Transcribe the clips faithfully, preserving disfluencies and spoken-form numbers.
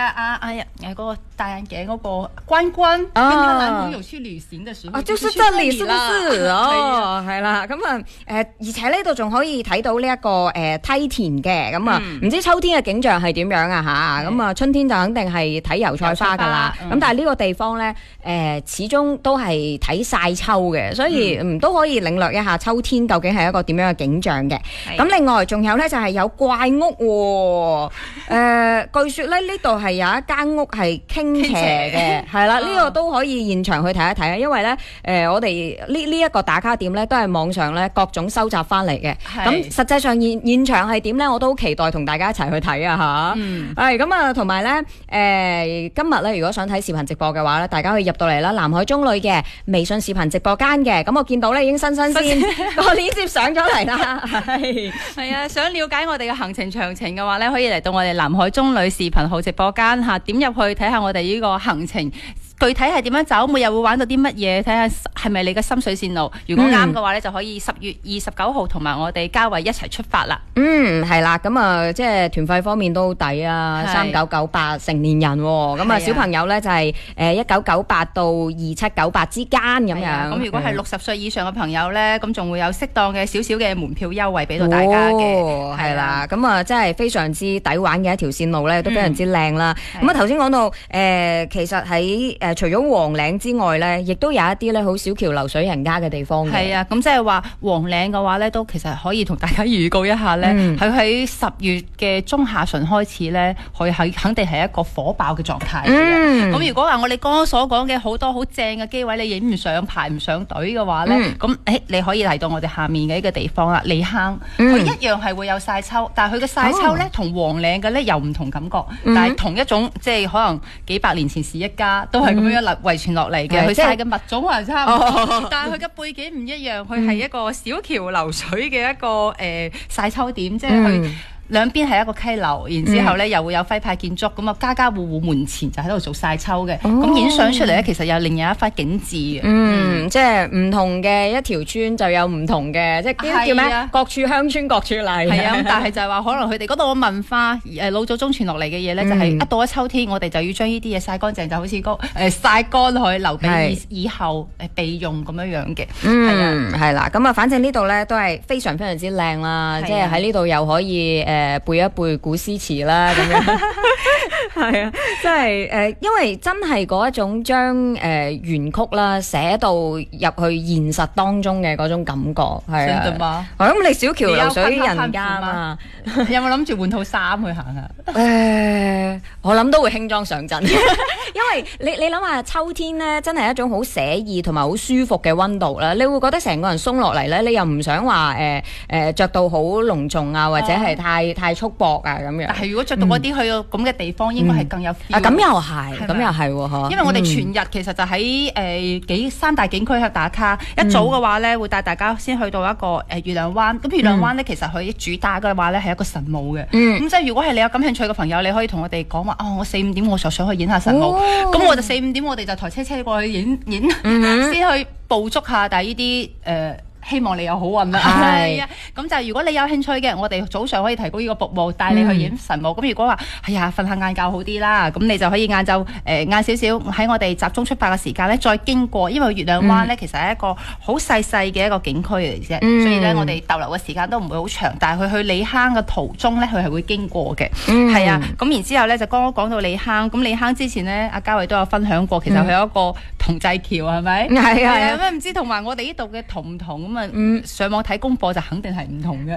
啊啊呀，嗰個戴眼鏡嗰個關關，跟她男朋友去旅行嘅時候， 啊，就是這裡是不是？哦，係啦，咁啊，誒，而且呢度仲可以睇到呢一個誒梯田嘅，咁啊，唔知秋天嘅景象係點樣啊吓？咁啊，春天就肯定係睇油菜花噶啦，咁但係呢個地方咧，誒，始終都係睇晒秋嘅，所以唔都可以領略一下秋天究竟係一個點樣嘅景象嘅。咁另外仲有咧就係有怪屋，誒，據說咧呢度係有一間屋係傾斜嘅，係啦，呢個都可以現場去睇一睇啊，因為咧，誒，我哋呢呢一個打卡點咧都係網上咧各種收集翻嚟嘅，咁實際上現現場係點咧，我都好期待同大家一齊去睇啊吓。嗯，係咁啊，同埋咧，誒，今日咧如果想睇視頻直播嘅話咧，大家可以入到嚟啦，南海中旅嘅微信視頻直播間嘅，咁我見到咧已經新新鮮個鏈接上咗嚟啦，係係啊，想了解我哋嘅行程詳情嘅話咧，可以嚟到我哋南海中旅視頻號直播間吓，點入去睇下我哋呢個行程。具體係點樣走，每日會玩到啲乜嘢，睇下係咪你嘅心水線路。如果啱嘅話咧，就可以十月二十九號同埋我哋嘉慧一齊出發啦。 嗯，係啦，咁啊，即係團費方面都抵啊，三九九八成年人，咁啊小朋友咧就係誒一九九八到二七九八之間咁樣。咁如果係六十歲以上嘅朋友咧，咁仲會有適當嘅少少嘅門票優惠俾到大家嘅。 係啦，咁啊真係非常之抵玩嘅一條線路咧，都非常之靚啦。咁啊頭先講到誒，其實喺誒。除咗黃嶺之外咧，亦都有一啲咧好小橋流水人家嘅地方嘅。 係啊，咁即係話黃嶺嘅話咧，都其實可以同大家預告一下咧，佢喺十月嘅中下旬開始咧，佢係肯定係一個火爆嘅狀態嘅。咁、嗯、如果話我哋剛剛所講嘅好多好正嘅機位，你影唔上排唔上隊嘅話咧，咁誒、嗯、你可以嚟到我哋下面嘅一個地方啦，李坑，佢、嗯、一樣係會有曬秋，但係佢嘅曬秋咧同黃嶺嘅咧又唔同感覺，嗯、但係同一種即係可能幾百年前是一家，都係咁樣遺遺傳落嚟嘅。佢曬嘅物種係差唔多，哦、但係佢嘅背景唔一樣，佢係一個小橋流水嘅一個誒、呃、曬秋點，即係佢。嗯兩邊係一個溪流，然之後咧、嗯、又會有徽派建築，咁啊家家戶戶門前就喺度做曬秋嘅，咁影相出嚟咧，其實有另有一番景緻嘅。嗯，嗯即係唔同嘅一條村就有唔同嘅，即係叫咩？各處鄉村各處例。係啊，咁但係就係話可能佢哋嗰度嘅文化，誒老祖宗傳落嚟嘅嘢咧，就係一到咗秋天，我哋就要將呢啲嘢曬乾淨，就好似嗰誒曬乾佢，留俾以以後誒備用咁樣樣嘅。 嗯，係啦，咁啊，反正呢度咧都係非常非常之靚啦，即係喺呢度又可以誒。誒背一背古詩詞啦，咁樣係啊，即係誒，因為真係嗰一種將誒原曲啦寫到入去現實當中嘅嗰種感覺係啊。嘛，咁你小橋流水人家嘛， 有冇諗住換套衫去行啊？ 誒，我諗都會輕裝上陣，因為你你諗下秋天咧，真係一種好寫意同埋好舒服嘅溫度啦，你會覺得成個人鬆落嚟咧，你又唔想話誒誒着到好隆重啊，或者係太太束縛啊咁樣。但係如果着到嗰啲去到咁嘅地方，應該係更有 feel。 啊，咁又係，咁又係喎， 因為我哋全日其實就喺誒幾三大景區去打卡。一早嘅話咧，會帶大家先去到一個誒月亮灣。咁月亮灣咧，其實佢主打嘅話咧係一個神舞嘅。咁即係如果係你有感興趣嘅朋友，你可以同我哋講話，哦，我四五點我就想去演下神舞。咁我就四五點我哋就抬車車過去演演，先去捕捉下。但係呢啲誒。希望你有好運啦，係啊！咁就如果你有興趣嘅，我哋早上可以提供呢個服務，帶你去影神舞。咁、嗯、如果話係啊，瞓下晏覺好啲啦，咁你就可以晏晝誒晏少少喺我哋集中出發嘅時間咧，再經過，因為月亮灣咧、嗯、其實係一個好細細嘅一個景區嚟啫，嗯、所以咧我哋逗留嘅時間都唔會好長。但係佢去李坑嘅途中咧，佢係會經過嘅，係、嗯、啊。咁然之後咧就剛剛講到李坑，咁李坑之前咧阿嘉慧都有分享過，其實佢有一個銅濟橋係咪？係啊，係啊，唔知同埋我哋呢度嘅同唔同咁啊？嗯，上網睇功課就肯定係唔同嘅。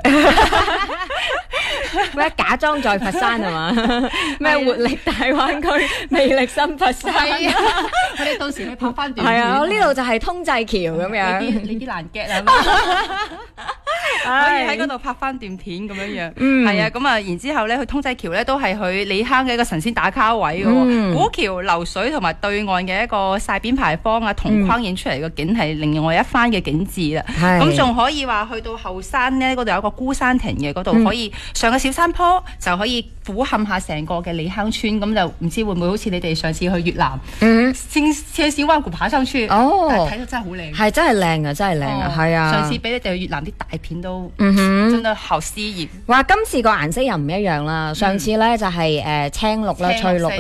咩假裝在佛山係嘛？咩活力大灣區，魅力新佛山。係啊， 我哋到時去拍翻段。 係啊，呢度就係通濟橋咁樣。 你啲你啲爛 get 啊！可以喺嗰度拍翻段片咁樣樣。嗯，係啊，咁啊，然之後咧，去通濟橋咧都係去李坑嘅一個神仙打卡位嘅。嗯，古橋流水同埋對岸嘅一個曬扁牌坊啊，同框影出嚟嘅景係另外一番嘅景緻啦。咁仲可以話去到後山咧，嗰度有一個孤山亭嘅，嗰度可以上個小山坡，就可以俯瞰下成個嘅李坑村。咁就唔知會唔會好似你哋上次去越南，嗯，先先小灣湖爬上去。哦，睇到真係好靚， 係真係靚啊，真係靚啊，係啊。 上次俾你哋去越南啲大片都，嗯哼，真係好詩意。 哇，今次個顏色又唔一樣啦。上次咧就係誒青綠啦、翠綠。